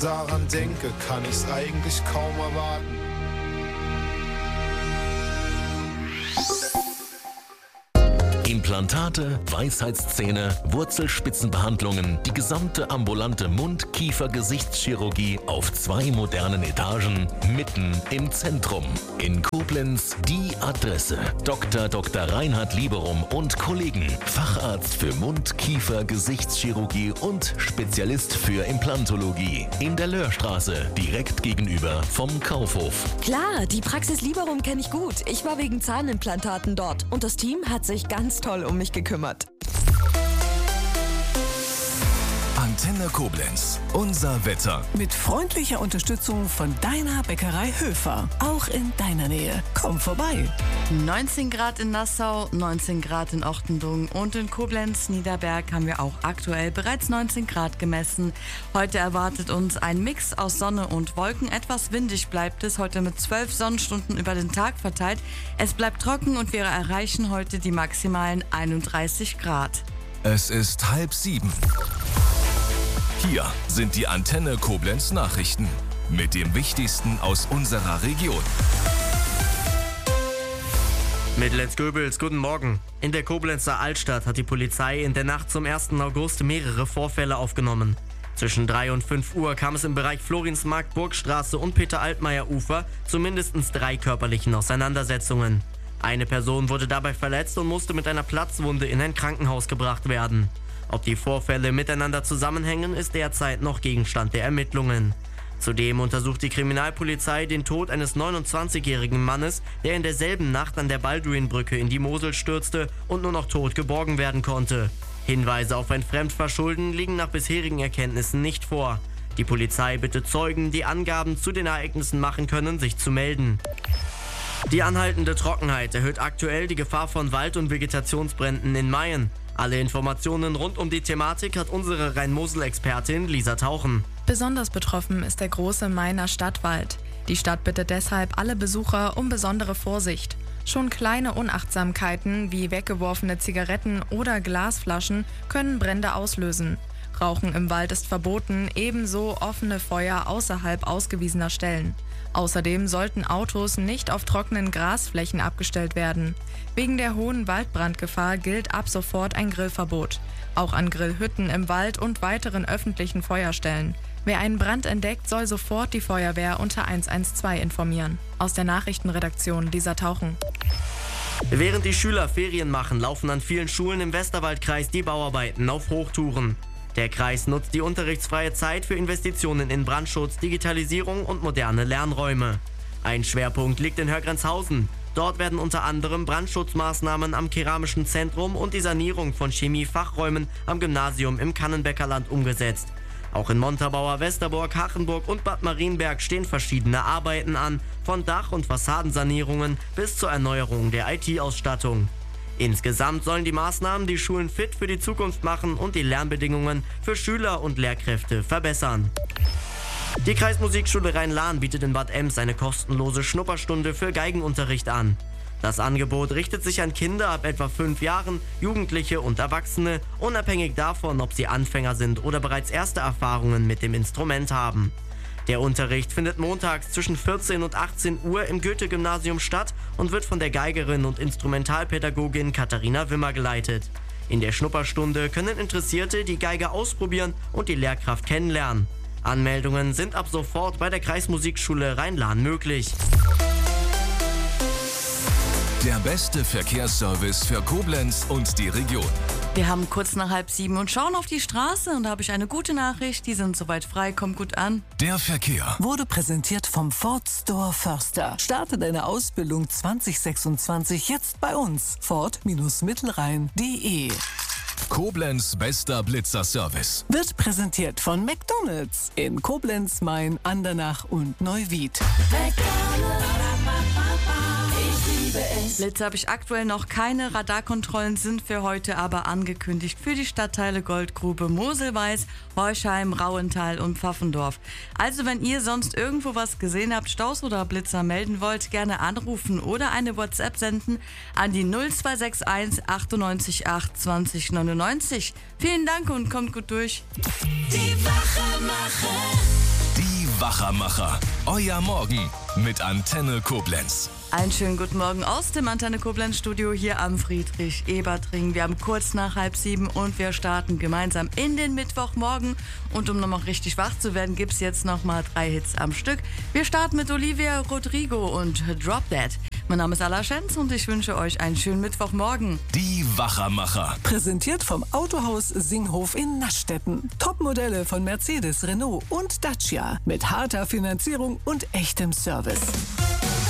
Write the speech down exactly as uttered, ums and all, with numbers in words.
daran denke, kann ich's eigentlich kaum erwarten. Implantate, Weisheitszähne, Wurzelspitzenbehandlungen, die gesamte ambulante Mund-, Kiefer-, Gesichtschirurgie auf zwei modernen Etagen, mitten im Zentrum. In Koblenz die Adresse. Doktor Doktor Reinhard Lieberum und Kollegen. Facharzt für Mund-, Kiefer-, Gesichtschirurgie und Spezialist für Implantologie. In der Löhrstraße, direkt gegenüber vom Kaufhof. Klar, die Praxis Lieberum kenne ich gut. Ich war wegen Zahnimplantaten dort und das Team hat sich ganz toll um mich gekümmert. Antenne Koblenz. Unser Wetter. Mit freundlicher Unterstützung von deiner Bäckerei Höfer. Auch in deiner Nähe. Komm vorbei. neunzehn Grad in Nassau, neunzehn Grad in Ochtendung und in Koblenz-Niederberg haben wir auch aktuell bereits neunzehn Grad gemessen. Heute erwartet uns ein Mix aus Sonne und Wolken. Etwas windig bleibt es heute mit zwölf Sonnenstunden über den Tag verteilt. Es bleibt trocken und wir erreichen heute die maximalen einunddreißig Grad. Es ist halb sieben. Hier sind die Antenne Koblenz Nachrichten mit dem Wichtigsten aus unserer Region. Mittelitz-Göbels, guten Morgen. In der Koblenzer Altstadt hat die Polizei in der Nacht zum ersten August mehrere Vorfälle aufgenommen. Zwischen drei und fünf Uhr kam es im Bereich Florinsmarkt, Burgstraße und Peter-Altmaier-Ufer zu mindestens drei körperlichen Auseinandersetzungen. Eine Person wurde dabei verletzt und musste mit einer Platzwunde in ein Krankenhaus gebracht werden. Ob die Vorfälle miteinander zusammenhängen, ist derzeit noch Gegenstand der Ermittlungen. Zudem untersucht die Kriminalpolizei den Tod eines neunundzwanzigjährigen Mannes, der in derselben Nacht an der Balduinbrücke in die Mosel stürzte und nur noch tot geborgen werden konnte. Hinweise auf ein Fremdverschulden liegen nach bisherigen Erkenntnissen nicht vor. Die Polizei bittet Zeugen, die Angaben zu den Ereignissen machen können, sich zu melden. Die anhaltende Trockenheit erhöht aktuell die Gefahr von Wald- und Vegetationsbränden in Mayen. Alle Informationen rund um die Thematik hat unsere Rhein-Mosel-Expertin Lisa Tauchen. Besonders betroffen ist der große Mainer Stadtwald. Die Stadt bittet deshalb alle Besucher um besondere Vorsicht. Schon kleine Unachtsamkeiten wie weggeworfene Zigaretten oder Glasflaschen können Brände auslösen. Rauchen im Wald ist verboten, ebenso offene Feuer außerhalb ausgewiesener Stellen. Außerdem sollten Autos nicht auf trockenen Grasflächen abgestellt werden. Wegen der hohen Waldbrandgefahr gilt ab sofort ein Grillverbot. Auch an Grillhütten im Wald und weiteren öffentlichen Feuerstellen. Wer einen Brand entdeckt, soll sofort die Feuerwehr unter eins eins zwei informieren. Aus der Nachrichtenredaktion Lisa Tauchen. Während die Schüler Ferien machen, laufen an vielen Schulen im Westerwaldkreis die Bauarbeiten auf Hochtouren. Der Kreis nutzt die unterrichtsfreie Zeit für Investitionen in Brandschutz, Digitalisierung und moderne Lernräume. Ein Schwerpunkt liegt in Hörgrenzhausen. Dort werden unter anderem Brandschutzmaßnahmen am Keramischen Zentrum und die Sanierung von Chemiefachräumen am Gymnasium im Kannenbäckerland umgesetzt. Auch in Montabaur, Westerbork, Hachenburg und Bad Marienberg stehen verschiedene Arbeiten an, von Dach- und Fassadensanierungen bis zur Erneuerung der I T-Ausstattung. Insgesamt sollen die Maßnahmen die Schulen fit für die Zukunft machen und die Lernbedingungen für Schüler und Lehrkräfte verbessern. Die Kreismusikschule Rhein-Lahn bietet in Bad Ems eine kostenlose Schnupperstunde für Geigenunterricht an. Das Angebot richtet sich an Kinder ab etwa fünf Jahren, Jugendliche und Erwachsene, unabhängig davon, ob sie Anfänger sind oder bereits erste Erfahrungen mit dem Instrument haben. Der Unterricht findet montags zwischen vierzehn und achtzehn Uhr im Goethe-Gymnasium statt und wird von der Geigerin und Instrumentalpädagogin Katharina Wimmer geleitet. In der Schnupperstunde können Interessierte die Geige ausprobieren und die Lehrkraft kennenlernen. Anmeldungen sind ab sofort bei der Kreismusikschule Rhein-Lahn möglich. Der beste Verkehrsservice für Koblenz und die Region. Wir haben kurz nach halb sieben und schauen auf die Straße und da habe ich eine gute Nachricht. Die sind soweit frei, kommt gut an. Der Verkehr Wurde präsentiert vom Ford Store Förster. Starte deine Ausbildung zwanzig sechsundzwanzig jetzt bei uns. Ford-Mittelrhein punkt de. Koblenz bester Blitzerservice. Wird präsentiert von McDonald's in Koblenz, Main, Andernach und Neuwied. Blitze habe ich aktuell noch keine. Radarkontrollen sind für heute aber angekündigt für die Stadtteile Goldgrube, Moselweiß, Horchheim, Rauental und Pfaffendorf. Also wenn ihr sonst irgendwo was gesehen habt, Staus oder Blitzer melden wollt, gerne anrufen oder eine WhatsApp senden an die null zwei sechs eins achtundneunzig acht zwanzig neunundneunzig. Vielen Dank und kommt gut durch. Die Wachemacher. Wachermacher. Euer Morgen mit Antenne Koblenz. Einen schönen guten Morgen aus dem Antenne Koblenz Studio hier am Friedrich-Ebert-Ring. Wir haben kurz nach halb sieben und wir starten gemeinsam in den Mittwochmorgen. Und um nochmal richtig wach zu werden, gibt es jetzt nochmal drei Hits am Stück. Wir starten mit Olivia Rodrigo und Drop That. Mein Name ist Ala Schenz und ich wünsche euch einen schönen Mittwochmorgen. Die Wachermacher. Präsentiert vom Autohaus Singhof in Naschstetten. Topmodelle von Mercedes, Renault und Dacia. Mit harter Finanzierung und echtem Service.